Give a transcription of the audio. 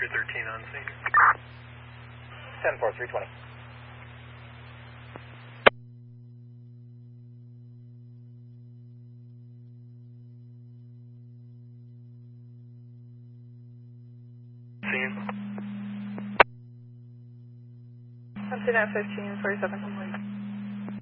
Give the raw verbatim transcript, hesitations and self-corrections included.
three thirteen on scene. ten four, three twenty. Scene. I'm sitting at fifteen forty-seven.